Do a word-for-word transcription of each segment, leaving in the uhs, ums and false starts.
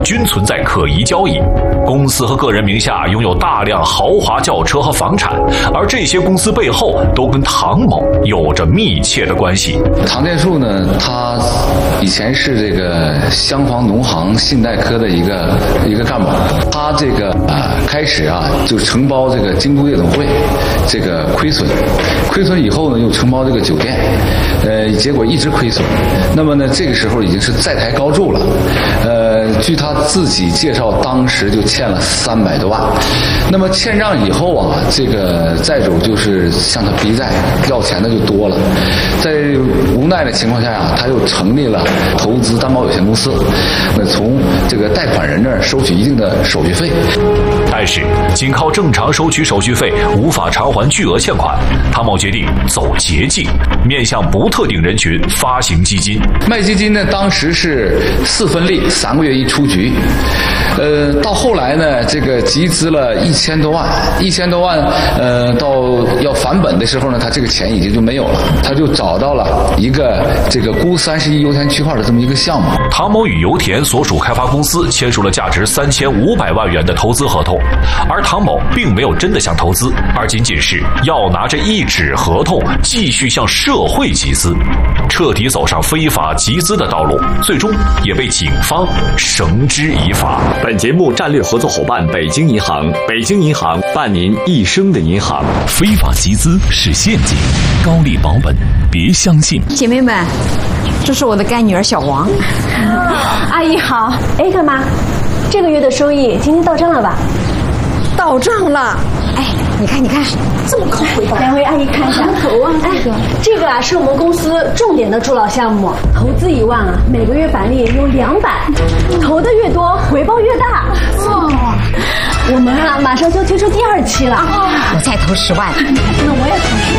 均存在可疑交易。公司和个人名下拥有大量豪华轿车和房产，而这些公司背后都跟唐某有着密切的关系。 唐建树呢，他以前是这个襄黄农行信贷科的一个一个干部，他这个啊开始啊就承包这个京都夜总会，这个亏损，亏损以后呢又承包这个酒店，呃，结果一直亏损。那么呢，这个时候已经是债台高筑了，呃，据他自己介绍，当时就欠了三百多万。那么欠账以后啊，这个债主就是向他逼债，要钱的就多了。在无奈的情况下呀，他又成立了投资担保有限公司，那从这个贷款人那儿收取一定的手续费。 但是，仅靠正常收取手续费无法偿还巨额欠款，唐某决定走捷径，面向不特定人群发行基金。 卖基金呢，当时是四分利，三个月一出局。呃，到后来呢，这个集资了一千多万，一千多万，呃，到要返本的时候呢，他这个钱已经就没有了，他就找到了一个这个估三十亿油田区块的这么一个项目。 唐某与油田所属开发公司签署了价值三千五百万元的投资合同，而唐某并没有真的想投资，而仅仅是要拿着一纸合同继续向社会集资，彻底走上非法集资的道路，最终也被警方绳之以法。 本节目战略合作伙伴北京银行，北京银行伴您一生的银行。 非法集资是陷阱，高利保本，别相信。 姐妹们，这是我的干女儿小王。 阿姨好。哎，干妈，这个月的收益今天到账了吧？ 到账了。哎，你看，你看，这么高回报。 两位阿姨看一下。 头啊，这个、 哎，这个啊是我们公司重点的助老项目，投资一万啊，每个月返利有两百，投的越多，回报越大。 哦， 我们啊马上就推出第二期了。 哦，我再投十万。 那我也投十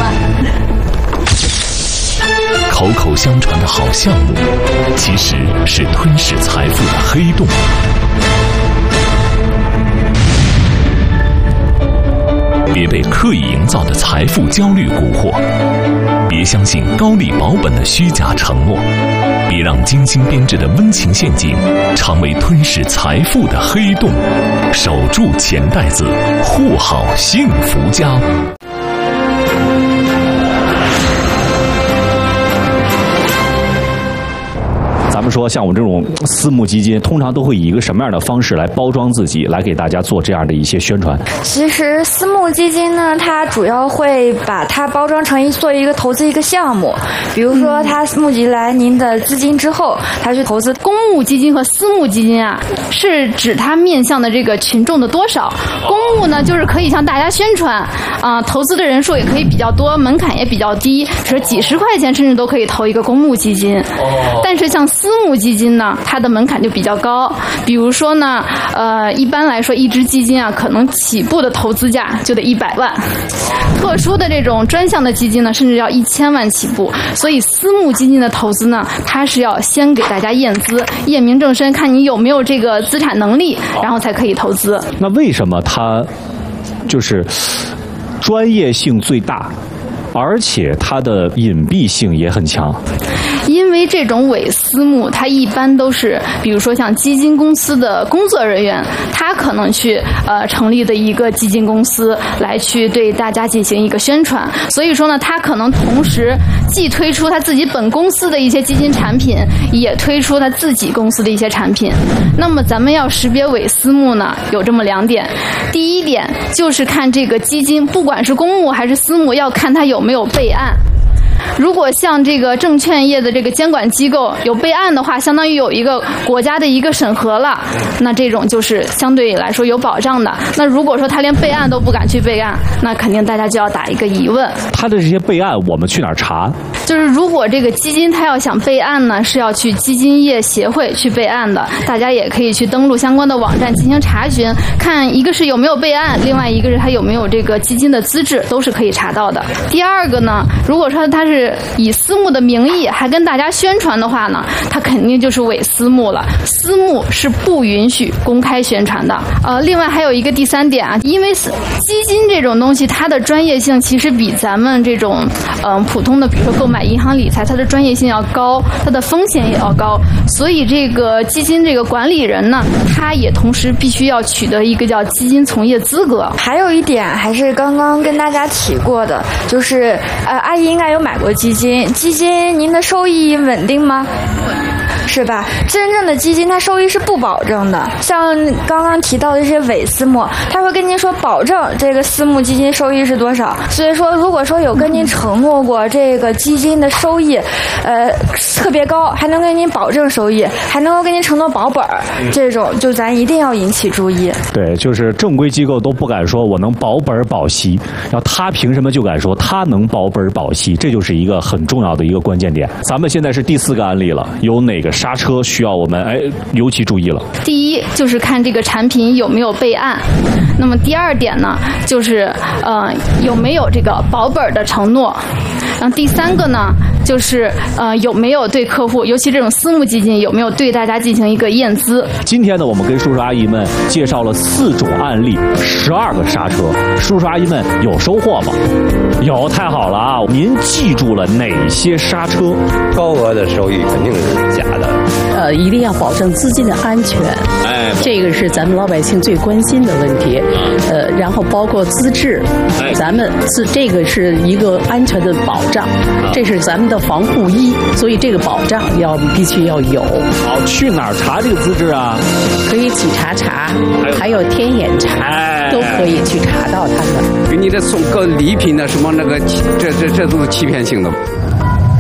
万。口口相传的好项目，其实是吞噬财富的黑洞。别被刻意营造的财富焦虑蛊惑，别相信高利保本的虚假承诺，别让精心编织的温情陷阱成为吞噬财富的黑洞。守住钱袋子，护好幸福家。 咱们说，像我这种私募基金，通常都会以一个什么样的方式来包装自己，来给大家做这样的一些宣传？ 其实私募基金呢，它主要会把它包装成一做一个投资一个项目，比如说它募集来您的资金之后，它去投资。 公募基金和私募基金啊，是指它面向的这个群众的多少。公募呢，就是可以向大家宣传啊、呃，投资的人数也可以比较多，门槛也比较低，比如几十块钱甚至都可以投一个公募基金。但是像私募基金呢，它的门槛就比较高，比如说呢，呃，一般来说一只基金啊，可能起步的投资价就得一百万，特殊的这种专项的基金呢，甚至要一千万起步。所以私募基金的投资呢，它是要先给大家验资，验明正身，看你有没有这个资产能力，然后才可以投资。 那为什么它就是专业性最大，而且它的隐蔽性也很强？ 因为这种伪私募，它一般都是，比如说像基金公司的工作人员，他可能去呃成立的一个基金公司来去对大家进行一个宣传。所以说呢，他可能同时既推出他自己本公司的一些基金产品，也推出他自己公司的一些产品。那么咱们要识别伪私募呢，有这么两点。第一点就是看这个基金，不管是公募还是私募，要看它有没有备案。如果像这个证券业的这个监管机构有备案的话，相当于有一个国家的一个审核了，那这种就是相对来说有保障的。那如果说他连备案都不敢去备案，那肯定大家就要打一个疑问。 他的这些备案我们去哪儿查？ 就是如果这个基金他要想备案呢，是要去基金业协会去备案的，大家也可以去登录相关的网站进行查询，看一个是有没有备案，另外一个是他有没有这个基金的资质，都是可以查到的。第二个呢，如果说他是以私募的名义还跟大家宣传的话呢，它肯定就是伪私募了。私募是不允许公开宣传的。呃，另外还有一个第三点啊，因为基金这种东西，它的专业性其实比咱们这种嗯、呃、普通的，比如说购买买银行理财，它的专业性要高，它的风险也要高，所以这个基金这个管理人呢，他也同时必须要取得一个叫基金从业资格。 还有一点还是刚刚跟大家提过的，就是呃，阿姨应该有买过基金，基金您的收益稳定吗？是吧？真正的基金它收益是不保证的，像刚刚提到的这些伪私募，他会跟您说保证这个私募基金收益是多少。所以说，如果说有跟您承诺过这个基金的收益，呃，特别高，还能跟您保证收益，还能够跟您承诺保本儿，这种就咱一定要引起注意。 对，就是正规机构都不敢说我能保本保息，然后他凭什么就敢说他能保本保息？这就是一个很重要的一个关键点。咱们现在是第四个案例了，有哪个刹车需要我们哎尤其注意了？ 第一就是看这个产品有没有备案，那么第二点呢，就是呃有没有这个保本的承诺，然后第三个呢，就是呃有没有对客户，尤其这种私募基金有没有对大家进行一个验资。 今天呢，我们跟叔叔阿姨们介绍了四种案例，十二个刹车，叔叔阿姨们有收获吗？有，太好了啊！您记住了哪些刹车？ 高额的收益肯定是假的。 呃，一定要保证资金的安全，哎，这个是咱们老百姓最关心的问题。呃，然后包括资质，哎，咱们是这个是一个安全的保障，这是咱们的防护衣，所以这个保障要必须要有。 好，去哪儿查这个资质啊？ 可以企查查，还有天眼查， 哎， 都可以去查到它们。 给你的送个礼品的什么那个，这这这都是欺骗性的。